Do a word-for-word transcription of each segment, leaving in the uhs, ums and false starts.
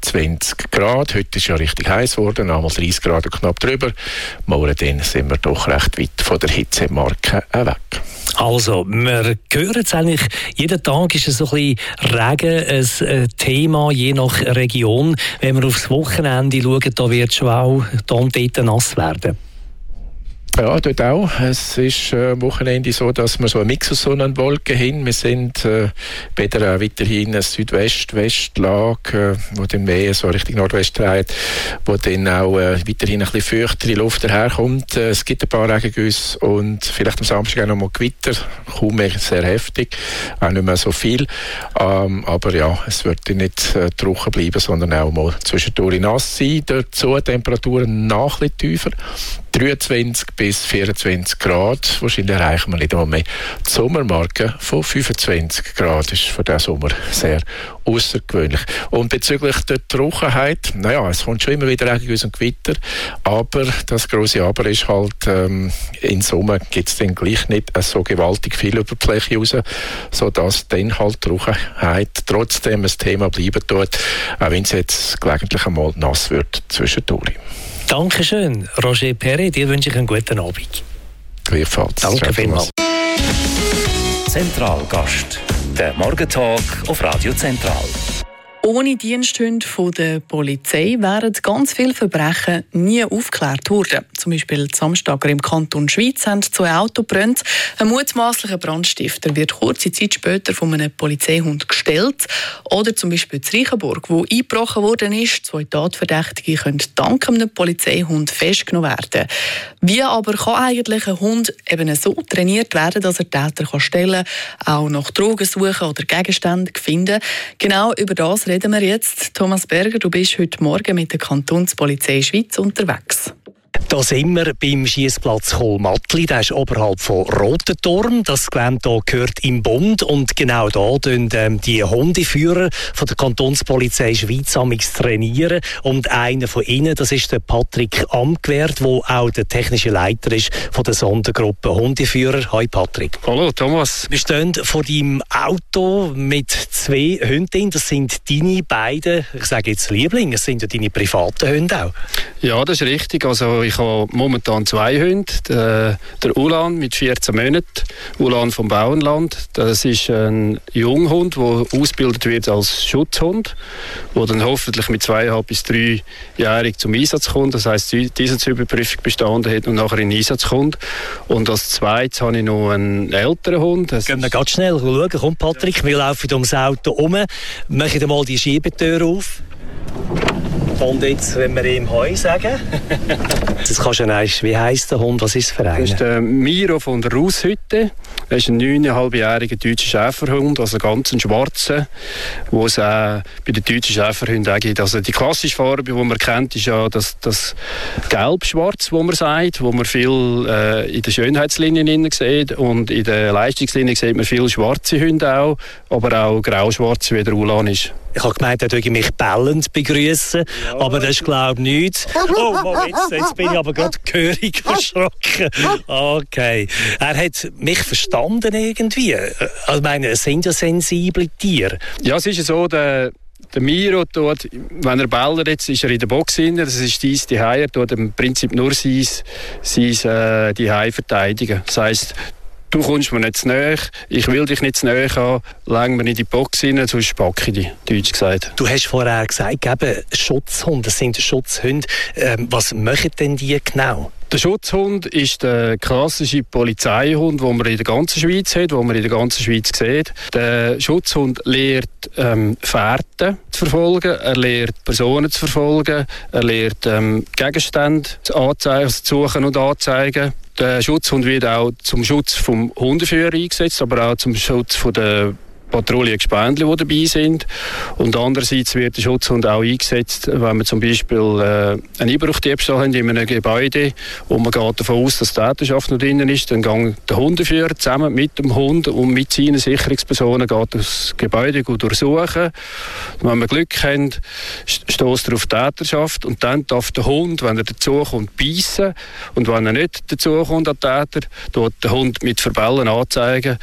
fünfundzwanzig Grad. Heute ist ja richtig heiß geworden, einmal dreißig Grad und knapp drüber. Morgen dann sind wir doch recht weit von der Hitzemarke weg. Also, wir hören es eigentlich, jeden Tag ist es so ein bisschen Regen ein Thema, je nach Region. Wenn wir aufs Wochenende schauen, da wird es schon auch da und dort nass werden. Ja, dort auch. Es ist äh, am Wochenende so, dass wir so einen Mix aus Sonne und Wolken haben. Wir sind äh, wieder äh, weiterhin eine Südwest-Westlage, äh, wo dann mehr so Richtung Nordwest dreht, wo dann auch äh, weiterhin ein bisschen feuchtere Luft daherkommt. Äh, es gibt ein paar Regengüsse und vielleicht am Samstag auch noch mal Gewitter, kaum mehr sehr heftig, auch nicht mehr so viel. Ähm, aber ja, es wird dann nicht äh, trocken bleiben, sondern auch mal zwischendurch nass sein. Dazu Temperaturen noch ein bisschen tiefer. dreiundzwanzig bis vierundzwanzig Grad. Wahrscheinlich erreichen wir nicht einmal mehr die Sommermarke von fünfundzwanzig Grad. Das ist für diesen Sommer sehr außergewöhnlich. Und bezüglich der Trockenheit, naja, es kommt schon immer wieder Regengüsse und Gewitter, aber das grosse Aber ist halt, ähm, im Sommer gibt es dann gleich nicht so gewaltig viel über die Fläche raus, sodass dann halt Trockenheit trotzdem ein Thema bleiben tut, auch wenn es jetzt gelegentlich einmal nass wird zwischendurch. Dankeschön, Roger Perret. Dir wünsche ich einen guten Abend. Gleichfalls. Danke vielmals. Zentralgast. Der Morgentalk auf Radio Zentral. Ohne Diensthunde von der Polizei wären ganz viele Verbrechen nie aufgeklärt worden. Zum Beispiel die Samstager im Kanton Schwyz haben zwei Autos gebrannt. Ein mutmaßlicher Brandstifter wird kurze Zeit später von einem Polizeihund gestellt. Oder zum Beispiel in Reichenburg, wo eingebrochen worden ist. Zwei Tatverdächtige können dank einem Polizeihund festgenommen werden. Wie aber kann eigentlich ein Hund eben so trainiert werden, dass er Täter stellen kann, auch nach Drogen suchen oder Gegenstände finden? Genau über das reden wir jetzt. Thomas Berger, du bist heute Morgen mit der Kantonspolizei Schwyz unterwegs. Da sind wir beim Schiessplatz Kohlmattli, der ist oberhalb von Rotenturm. Das Gelände hier gehört im Bund und genau da tun ähm, die Hundeführer von der Kantonspolizei Schwyz amix trainieren. Und einer von ihnen, das ist der Patrick Amgwert, der auch der technische Leiter ist von der Sondergruppe Hundeführer. Hi Patrick. Hallo Thomas. Wir stehen vor deinem Auto mit zwei Hunden. Das sind deine beiden, ich sage jetzt Lieblinge, das sind ja deine privaten Hunde auch. Ja, das ist richtig. Also ich habe momentan zwei Hunde. Der, der Ulan mit vierzehn Monaten, Ulan vom Bauernland. Das ist ein Junghund, der ausgebildet wird als Schutzhund, der dann hoffentlich mit zweieinhalb bis dreijährig zum Einsatz kommt. Das heisst, die Einsatzüberprüfung bestanden hat und nachher in den Einsatz kommt. Und als zweites habe ich noch einen älteren Hund. Das Gehen wir ganz schnell schauen. Komm Patrick, wir laufen ums Auto um. Machen mal die Schiebetür auf. Und jetzt, wenn wir ihm Heu sagen. Das kannst du ja nicht. Wie heisst der Hund? Was ist das für einer? Das ist der Miro von der Raushütte. Er ist ein neuneinhalbjähriger deutscher Schäferhund, also ganz ein schwarzer, wo es auch bei den deutschen Schäferhunden auch gibt. Also die klassische Farbe, die man kennt, ist ja das, das Gelb-Schwarz, wo man sagt, wo man viel äh, in den Schönheitslinien sieht, und in den Leistungslinien sieht man viele schwarze Hunde auch, aber auch grau-schwarze, wie der Ulan ist. Ich habe gemeint, er würde mich bellend begrüßen, ja, aber das ist, glaube ich, nichts. Oh, Moment, jetzt bin ich aber gerade gehörig erschrocken. Okay. Er hat mich verstanden irgendwie. Ich meine, es sind ja sensible Tiere. Ja, es ist so, der Der Miro tut, wenn er bellert, jetzt ist er in der Box drin, das ist dies die Hai, er tut im Prinzip nur sein, sein äh, die Hai verteidigen. Das heisst, du kommst mir nicht zu nahe, ich will dich nicht zu nahe haben, läng mir in die Box rein, sonst packe ich dich, deutsch gesagt. Du hast vorher gesagt, eben Schutzhunde, das sind Schutzhunde. Ähm, was machen denn die genau? Der Schutzhund ist der klassische Polizeihund, den man in der ganzen Schweiz hat, den man in der ganzen Schweiz sieht. Der Schutzhund lehrt ähm, Fährten zu verfolgen, er lehrt Personen zu verfolgen, er lehrt ähm, Gegenstände zu, anzeigen, zu suchen und anzeigen. Der Schutzhund wird auch zum Schutz vom Hundeführer eingesetzt, aber auch zum Schutz von der Patrouillengespändli, die dabei sind. Und andererseits wird der Schutzhund auch eingesetzt, wenn wir zum Beispiel äh, einen Einbruchdiebstahl haben in einem Gebäude und man geht davon aus, dass die Täterschaft noch drinnen ist, dann geht der Hundeführer zusammen mit dem Hund und mit seinen Sicherungspersonen geht das Gebäude durchsuchen. Wenn wir Glück haben, stößt er auf die Täterschaft und dann darf der Hund, wenn er dazukommt, beißen, und wenn er nicht dazukommt, an den Täter, tut der Hund mit Verbellen anzeigen.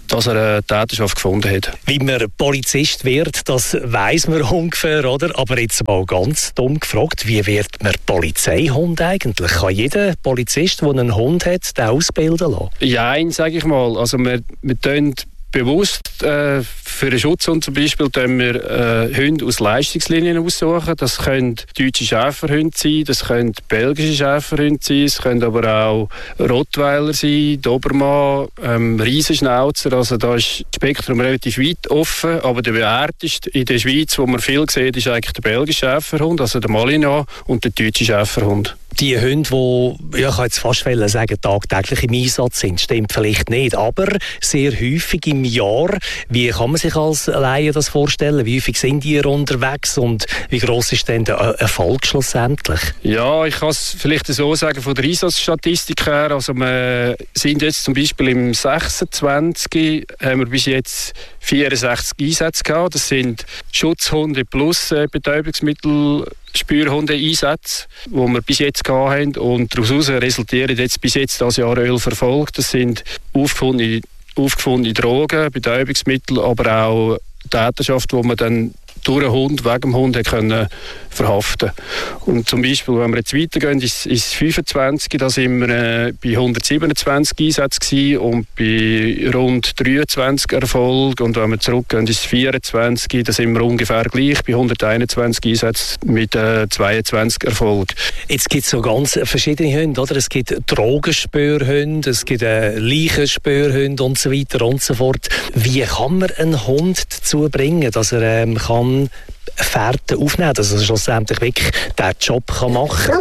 dass er eine Täterschaft gefunden hat. Wie man Polizist wird, das weiss man ungefähr, oder? Aber jetzt mal ganz dumm gefragt, wie wird man Polizeihund eigentlich? Kann jeder Polizist, der einen Hund hat, den ausbilden lassen? Ja, sage ich mal. Also wir, wir tun bewusst äh, für einen Schutzhund zum Beispiel tun wir äh, Hunde aus Leistungslinien aussuchen. Das können deutsche Schäferhunde sein, das können belgische Schäferhunde sein, es können aber auch Rottweiler sein, Dobermann, ähm, Riesenschnauzer. Also da ist das Spektrum relativ weit offen. Aber der bewährteste in der Schweiz, wo man viel sieht, ist eigentlich der belgische Schäferhund, also der Malinois, und der deutsche Schäferhund. Die Hunde, die, ja, ich kann jetzt fast sagen, tagtäglich im Einsatz sind, stimmt vielleicht nicht, aber sehr häufig im Jahr. Wie kann man sich als Laie das vorstellen? Wie häufig sind die unterwegs und wie gross ist denn der Erfolg schlussendlich? Ja, ich kann es vielleicht so sagen, von der Einsatzstatistik her. Also wir sind jetzt zum Beispiel im sechsundzwanzig, haben wir bis jetzt vierundsechzig Einsätze gehabt. Das sind Schutzhunde plus äh, Betäubungsmittel, Spürhunde-Einsätze, die wir bis jetzt gehabt haben. Und daraus resultieren jetzt bis jetzt das Jahr elf Erfolge. Das sind aufgefundene, aufgefundene Drogen, Betäubungsmittel, aber auch Täterschaft, wo man dann durch einen Hund, wegen dem Hund, können verhaften. Und zum Beispiel, wenn wir jetzt weitergehen, ist es fünfundzwanzig, da sind wir äh, bei hundertsiebenundzwanzig Einsätzen gewesen und bei rund dreiundzwanzig Erfolg. Und wenn wir zurückgehen, ist es vierundzwanzig, da sind wir ungefähr gleich bei hunderteinundzwanzig Einsätzen mit äh, zweiundzwanzig Erfolg. Jetzt gibt es so ganz verschiedene Hunde, oder? Es gibt Drogenspürhunde, es gibt äh, Leichenspürhunde und so weiter und so fort. Wie kann man einen Hund dazu bringen, dass er ähm, kann Fährten aufnehmen, dass er schlussendlich wirklich diesen Job kann machen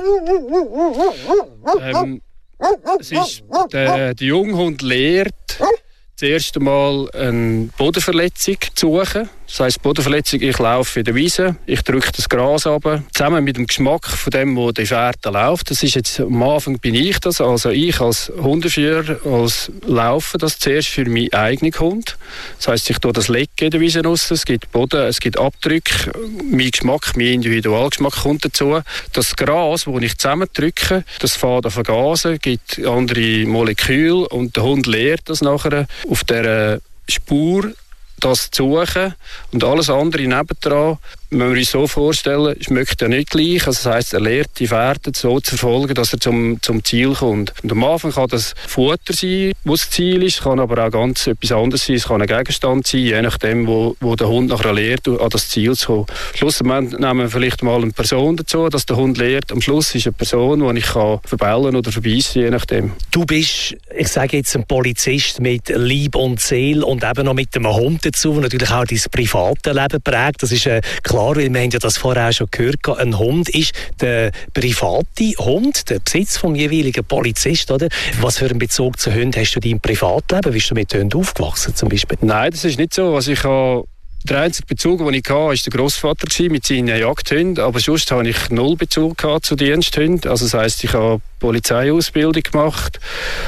kann? Ähm, es ist, der, der Junghund lehrt das erste Mal eine Bodenverletzung zu suchen. Das heisst, Bodenverletzung, ich laufe in der Wiese, ich drücke das Gras runter, zusammen mit dem Geschmack von dem, wo die Fährte läuft. Das ist jetzt, am Anfang bin ich das, also ich als Hundeführer, als laufe das zuerst für meinen eigenen Hund. Das heisst, ich tue das Lecken in der Wiese raus, es gibt Boden, es gibt Abdrücke, mein Geschmack, mein Individualgeschmack kommt dazu. Das Gras, das ich zusammendrücke, das fährt an Vergasen, gibt andere Moleküle und der Hund lernt das nachher auf dieser Spur, das zu suchen, und alles andere nebendran, wenn wir uns so vorstellen, schmeckt er nicht gleich. Also das heisst, er lernt die Fährten so zu verfolgen, dass er zum, zum Ziel kommt. Und am Anfang kann das Futter sein, wo das Ziel ist, kann aber auch ganz etwas anderes sein. Es kann ein Gegenstand sein, je nachdem, wo, wo der Hund nachher lernt, an das Ziel zu kommen. Schlussendlich nehmen wir vielleicht mal eine Person dazu, dass der Hund lernt. Am Schluss ist eine Person, die ich kann verbellen oder verbeissen, je nachdem. Du bist, ich sage jetzt, ein Polizist mit Leib und Seele und eben noch mit einem Hund dazu, der natürlich auch dein private Leben prägt. Das ist äh, klar, weil wir haben ja das vorher auch schon gehört. Ein Hund ist der private Hund, der Besitz vom jeweiligen Polizist, oder? Was für einen Bezug zu Hunden hast du in deinem Privatleben? Bist du mit Hunden aufgewachsen zum Beispiel? Nein, das ist nicht so. Also ich habe Der einzige Bezug, den ich hatte, war der Grossvater mit seinen Jagdhunden. Aber sonst hatte ich null Bezug zu Diensthunden. Also das heisst, ich habe Polizeiausbildung gemacht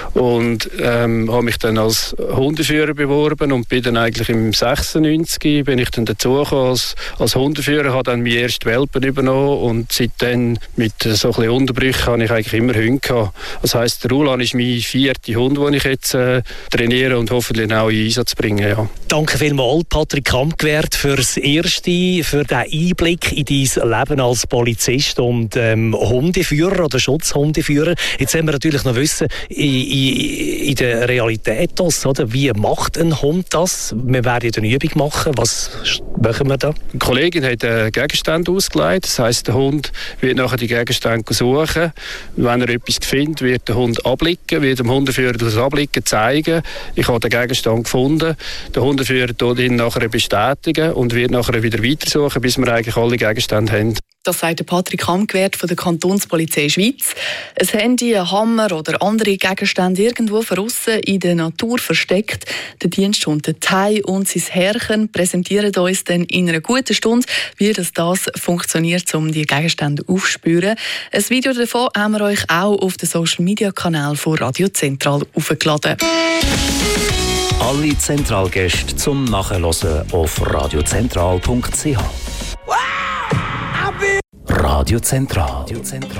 und ähm, habe mich dann als Hundeführer beworben und bin dann eigentlich im sechsundneunzig bin ich dann dazugekommen als, als Hundeführer, habe dann meinen ersten Welpen übernommen und seitdem mit so ein bisschen Unterbrüchen habe ich eigentlich immer Hunde gehabt. Das heisst, der Rulan ist mein vierter Hund, den ich jetzt äh, trainiere und hoffentlich auch in Einsatz bringe. Ja. Danke vielmals, Patrick Kampgewert, für das Erste, für den Einblick in dein Leben als Polizist und ähm, Hundeführer oder Schutzhundeführer. Jetzt wollen wir natürlich noch wissen, in, in, in der Realität, das, oder? Wie macht ein Hund das? Wir werden eine Übung machen. Was machen wir da? Eine Kollegin hat einen Gegenstand ausgelegt. Das heisst, der Hund wird nachher die Gegenstände suchen. Wenn er etwas findet, wird der Hund abblicken, wird dem Hundeführer das Abblicken zeigen. Ich habe den Gegenstand gefunden. Der Hundeführer tut ihn nachher bestätigen und wird nachher wieder weitersuchen, bis wir eigentlich alle Gegenstände haben. Das sagt Patrick Kampgewert von der Kantonspolizei Schweiz. Ein Handy, ein Hammer oder andere Gegenstände irgendwo draussen in der Natur versteckt. Der Diensthund der Thai und sein Herrchen präsentieren uns dann in einer guten Stunde, wie das, das funktioniert, um die Gegenstände aufzuspüren. Ein Video davon haben wir euch auch auf den Social-Media-Kanal von Radio Zentral aufgeladen. Alle Zentralgäste zum Nachhören auf radiozentral punkt c h. Radio Zentral. Radio Zentral.